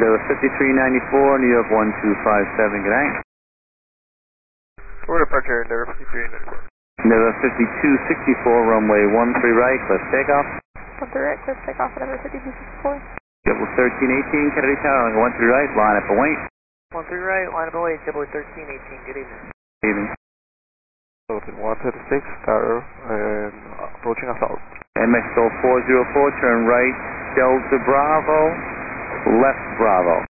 Endeavor 5394, New York 1257, good night. For departure, Endeavor 5394. Endeavor 5264, runway 13 right, close takeoff. 13 right, close takeoff, Endeavor 5264. Double 1318, Kennedy Tower, 13 right, line up and wait. 13 right, line up and wait, double 1318, good evening. Good evening. Philippine 136, Tower, and approaching assault. MXO 404, turn right, Delta Bravo, left Bravo.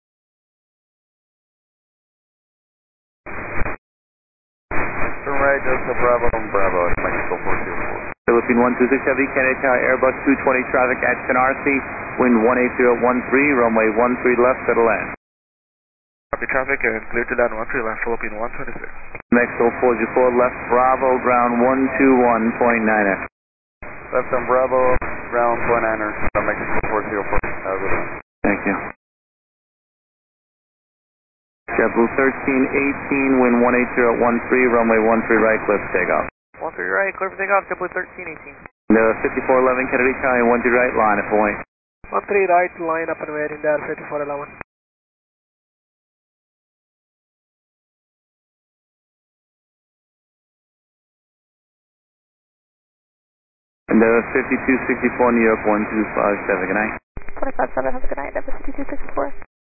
Turn right, Delta Bravo, Bravo, MXO 404. Philippine 126 Heavy, Kennedy Tower, Airbus 220 traffic at Canarsie, wind 18013, runway 13 left, settle land. Copy traffic and clear to land 13 left, Philippine 126. MXO 404, left Bravo, ground 121.9X. Left on Bravo, ground 29er, Mexico 404. Thank you. JetBlue 1318, wind 18013, runway 13 right, clear for takeoff. 13 right, clear for takeoff, JetBlue 1318. The 5411 Kennedy Tower, 13 right, line up and wait. 13 right, line up and wait in there, 5411. And the 5264 New York 1257, good night. 257, have a good night, Endeavor 5264.